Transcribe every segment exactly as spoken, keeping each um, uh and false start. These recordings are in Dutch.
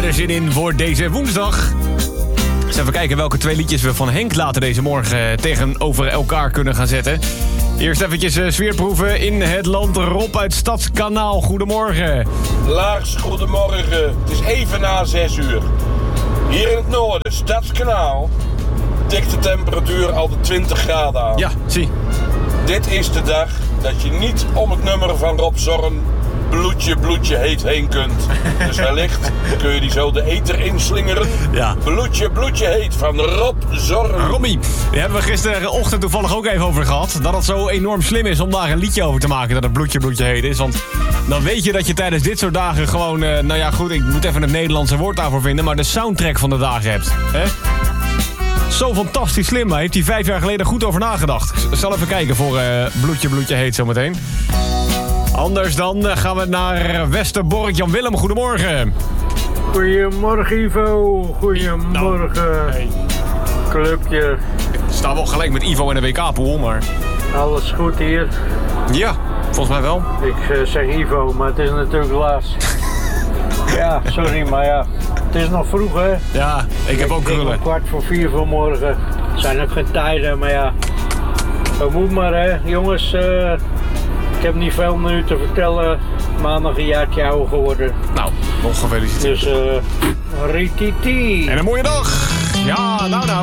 er zin in voor deze woensdag? Eens even kijken welke twee liedjes we van Henk later deze morgen tegenover elkaar kunnen gaan zetten. Eerst eventjes uh, sfeerproeven in het land. Rob uit Stadskanaal, goedemorgen. Lars, goedemorgen. Het is even na zes uur. Hier in het noorden, Stadskanaal, tikt de temperatuur al de twintig graden aan. Ja, zie. Dit is de dag dat je niet om het nummer van Rob Zorn bloedje, bloedje heet heen kunt. Dus wellicht kun je die zo de eter inslingeren. Ja. Bloedje, bloedje heet van Rob Zorn. Robbie, daar hebben we gisterochtend toevallig ook even over gehad. Dat het zo enorm slim is om daar een liedje over te maken dat het bloedje, bloedje heet is. Want dan weet je dat je tijdens dit soort dagen gewoon... Uh, nou ja, goed, ik moet even het Nederlandse woord daarvoor vinden... maar de soundtrack van de dagen hebt. Hè? Zo fantastisch slim, maar heeft hij vijf jaar geleden goed over nagedacht. Ik zal even kijken voor uh, bloedje, bloedje heet zometeen. Anders dan gaan we naar Westerbork. Jan Willem, goedemorgen. Goedemorgen Ivo, goedemorgen. Hey. Clubje. Ik sta wel gelijk met Ivo in de W K-pool, maar... Alles goed hier? Ja, volgens mij wel. Ik uh, zeg Ivo, maar het is natuurlijk Lars. Ja, sorry, maar ja. Het is nog vroeg, hè? Ja, ik heb ook krullen. Ik kwart voor vier vanmorgen. Het zijn ook geen tijden, maar ja. Dat moet maar, hè. Jongens, uh, ik heb niet veel nu te vertellen. Maandag een jaartje ouder geworden. Nou, nog gefeliciteerd. Dus, uh, rititi. En een mooie dag. Ja, nou nou.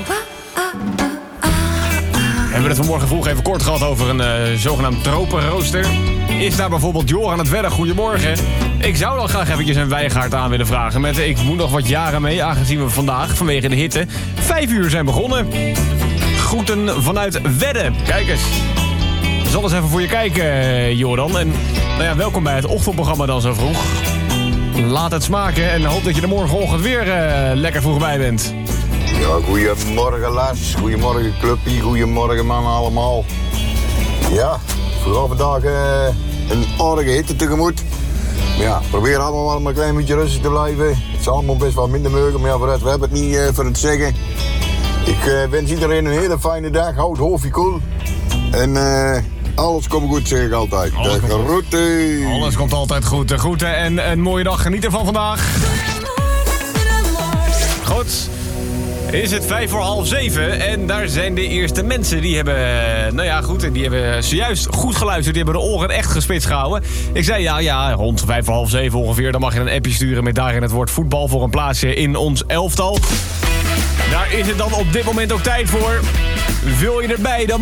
Hebben we het vanmorgen vroeg even kort gehad over een uh, zogenaamd tropenrooster. Is daar bijvoorbeeld Jor aan het werk? Goedemorgen. Ik zou dan graag eventjes een wijngaard aan willen vragen. Met ik moet nog wat jaren mee, aangezien we vandaag vanwege de hitte vijf uur zijn begonnen. Groeten vanuit Wedde. Kijk eens. Ik zal eens even voor je kijken, Jordan. En nou ja, welkom bij het ochtendprogramma dan zo vroeg. Laat het smaken en hoop dat je er morgenochtend weer uh, lekker vroeg bij bent. Ja, goedemorgen Lars, goedemorgen clubje, goedemorgen mannen allemaal. Ja, vooral vandaag uh, een aardige hitte tegemoet. Maar ja, probeer allemaal wel een klein beetje rustig te blijven. Het is allemaal best wel minder mogelijk, maar ja, voor het, we hebben het niet uh, voor het zeggen. Ik uh, wens iedereen een hele fijne dag, houd het hoofdje koel. En uh, alles komt goed, zeg ik altijd. Alles, de komt groeten. Alles komt altijd goed. De groeten en een mooie dag. Geniet ervan vandaag. Goed. Is het vijf voor half zeven en daar zijn de eerste mensen die hebben, nou ja goed, die hebben zojuist goed geluisterd, die hebben de oren echt gespitst gehouden. Ik zei ja, ja, rond vijf voor half zeven ongeveer, dan mag je een appje sturen met daarin het woord voetbal voor een plaatsje in ons elftal. Daar is het dan op dit moment ook tijd voor. Wil je erbij, dan